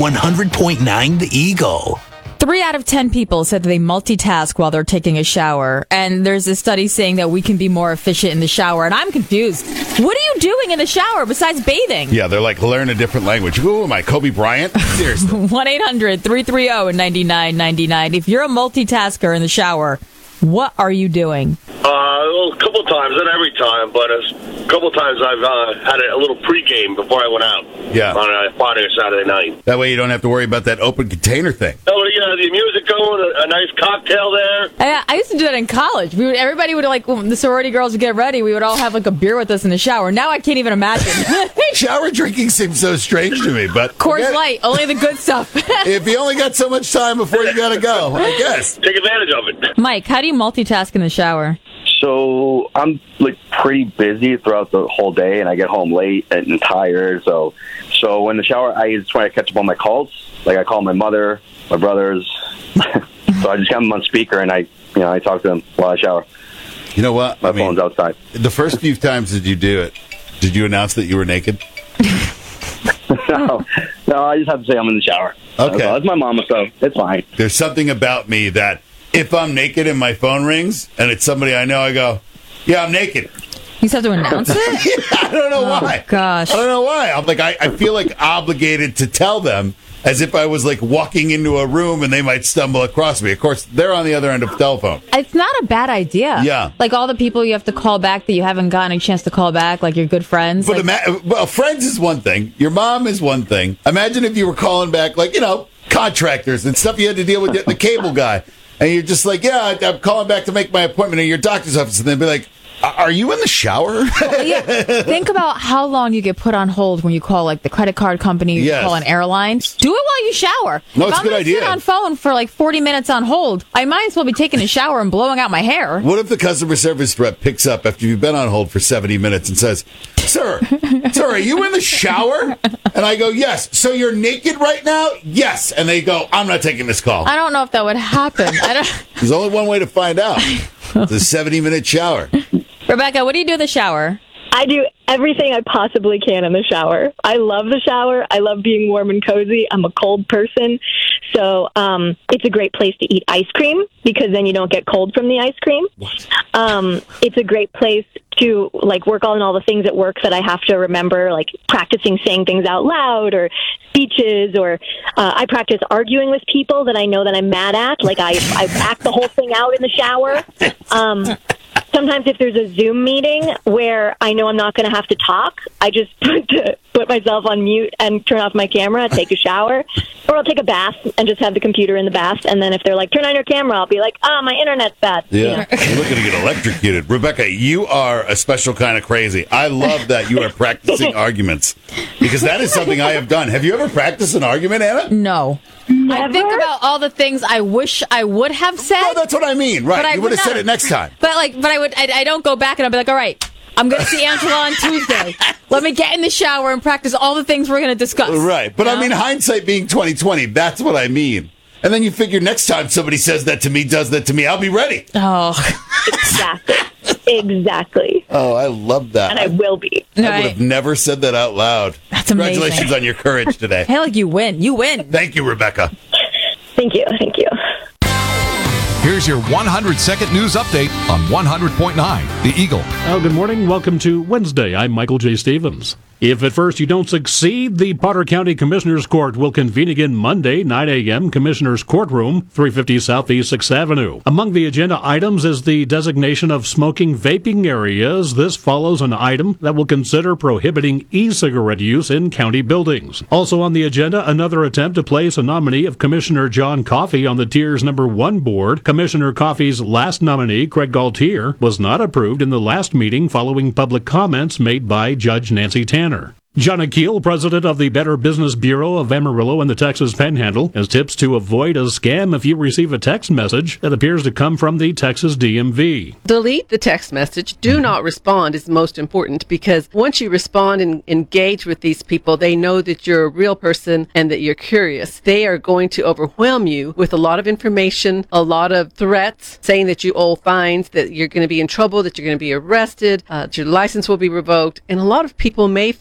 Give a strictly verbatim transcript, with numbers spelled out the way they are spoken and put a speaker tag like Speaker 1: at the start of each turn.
Speaker 1: one hundred point nine The Eagle.
Speaker 2: Three out of ten people said that they multitask while they're taking a shower. And there's a study saying that we can be more efficient in the shower. And I'm confused. What are you doing in the shower besides bathing?
Speaker 3: Yeah, they're like, learn a different language. Who am I, Kobe Bryant? Seriously.
Speaker 2: one eight hundred three three zero nine nine nine nine. If you're a multitasker in the shower, what are you doing?
Speaker 4: Uh, well, a couple times, not every time, but a couple times I've uh, had a little pregame before I went out.
Speaker 3: Yeah.
Speaker 4: On a Friday or Saturday night.
Speaker 3: That way you don't have to worry about that open container thing.
Speaker 4: Oh, yeah, the music going, a, a nice cocktail there.
Speaker 2: I, I used to do that in college. We would, everybody would, like, when the sorority girls would get ready, we would all have, like, a beer with us in the shower. Now I can't even imagine.
Speaker 3: Shower drinking seems so strange to me, but...
Speaker 2: Coors Light, only the good stuff.
Speaker 3: If you only got so much time before you gotta go, I guess.
Speaker 4: Take advantage of it.
Speaker 2: Mike, how do you multitask in the shower?
Speaker 5: So I'm like pretty busy throughout the whole day, and I get home late and tired. So, so in the shower, I just try to catch up on my calls. Like I call my mother, my brothers. So I just have them on speaker, and I, you know, I talk to them while I shower.
Speaker 3: You know what?
Speaker 5: My
Speaker 3: I mean,
Speaker 5: phone's outside.
Speaker 3: The first few times did you do it? Did you announce that you were naked?
Speaker 5: no, no, I just have to say I'm in the shower.
Speaker 3: Okay,
Speaker 5: that's, that's my mama, so it's fine.
Speaker 3: There's something about me that if I'm naked and my phone rings and it's somebody I know, I go, "Yeah, I'm naked."
Speaker 2: You just have to announce it?
Speaker 3: Yeah, I don't know
Speaker 2: oh,
Speaker 3: why.
Speaker 2: Gosh,
Speaker 3: I don't know why. I'm like, I, I feel like obligated to tell them as if I was like walking into a room and they might stumble across me. Of course, they're on the other end of the telephone.
Speaker 2: It's not a bad idea.
Speaker 3: Yeah.
Speaker 2: Like all the people you have to call back that you haven't gotten a chance to call back, like your good friends.
Speaker 3: But
Speaker 2: like,
Speaker 3: ima- well, friends is one thing. Your mom is one thing. Imagine if you were calling back, like, you know, contractors and stuff you had to deal with, the cable guy. And you're just like, yeah, I'm calling back to make my appointment at your doctor's office. And they'd be like, are you in the shower?
Speaker 2: yeah. Think about how long you get put on hold when you call, like, the credit card company, you
Speaker 3: yes.
Speaker 2: call an airline. Do it while you shower.
Speaker 3: No,
Speaker 2: if
Speaker 3: it's
Speaker 2: I'm
Speaker 3: a good
Speaker 2: gonna
Speaker 3: idea.
Speaker 2: Sit on phone for, like, forty minutes on hold, I might as well be taking a shower and blowing out my hair.
Speaker 3: What if the customer service rep picks up after you've been on hold for seventy minutes and says, Sir, sir, are you in the shower? And I go, yes. So you're naked right now? Yes. And they go, I'm not taking this call.
Speaker 2: I don't know if that would happen. I don't.
Speaker 3: There's only one way to find out. It's a seventy-minute shower.
Speaker 2: Rebecca, what do you do in the shower?
Speaker 6: I do everything I possibly can in the shower. I love the shower. I love being warm and cozy. I'm a cold person. So um, it's a great place to eat ice cream because then you don't get cold from the ice cream.
Speaker 3: What?
Speaker 6: Um, it's a great place to like work on all the things at work that I have to remember, like practicing saying things out loud or speeches, or uh, I practice arguing with people that I know that I'm mad at. Like I, I act the whole thing out in the shower. Um, sometimes if there's a Zoom meeting where I know I'm not going to have to talk, I just put, put myself on mute and turn off my camera, take a shower, or I'll take a bath and just have the computer in the bath. And then if they're like, turn on your camera, I'll be like, ah, oh, my internet's bad.
Speaker 3: Yeah. You're looking to get electrocuted. Rebecca, you are a special kind of crazy. I love that you are practicing arguments because that is something I have done. Have you ever practiced an argument, Anna?
Speaker 2: No.
Speaker 6: Never?
Speaker 2: I think about all the things I wish I would have said.
Speaker 3: No, that's what I mean. Right.
Speaker 2: But I
Speaker 3: you
Speaker 2: would
Speaker 3: would have said
Speaker 2: not.
Speaker 3: it next time.
Speaker 2: But like, but I would. I, I don't go back and I'll be like, all right, I'm going to see Angela on Tuesday. Let me get in the shower and practice all the things we're going to discuss.
Speaker 3: Right. But
Speaker 2: you
Speaker 3: I
Speaker 2: know?
Speaker 3: mean, hindsight being twenty twenty, that's what I mean. And then you figure next time somebody says that to me, does that to me, I'll be ready.
Speaker 2: Oh,
Speaker 6: Exactly. Exactly.
Speaker 3: Oh, I love that.
Speaker 6: And I will be.
Speaker 3: I
Speaker 2: Right.
Speaker 3: would have never said that out loud.
Speaker 2: That's amazing.
Speaker 3: Congratulations on your courage today.
Speaker 2: Hey, like you win. You win.
Speaker 3: Thank you, Rebecca.
Speaker 6: Thank you. Thank you.
Speaker 7: Here's your one hundred second news update on one hundred point nine The Eagle.
Speaker 8: Oh, good morning. Welcome to Wednesday. I'm Michael J. Stevens. If at first you don't succeed, the Potter County Commissioners Court will convene again Monday, nine a.m., Commissioners Courtroom, three fifty Southeast sixth Avenue. Among the agenda items is the designation of smoking vaping areas. This follows an item that will consider prohibiting e-cigarette use in county buildings. Also on the agenda, another attempt to place a nominee of Commissioner John Coffey on the Tier's number one board. Commissioner Coffey's last nominee, Craig Galtier, was not approved in the last meeting following public comments made by Judge Nancy Tanner. John Akeel, president of the Better Business Bureau of Amarillo and the Texas Panhandle, has tips to avoid a scam if you receive a text message that appears to come from the Texas D M V.
Speaker 9: Delete the text message. Do not respond is most important because once you respond and engage with these people, they know that you're a real person and that you're curious. They are going to overwhelm you with a lot of information, a lot of threats, saying that you owe fines, that you're going to be in trouble, that you're going to be arrested, uh, that your license will be revoked. And a lot of people may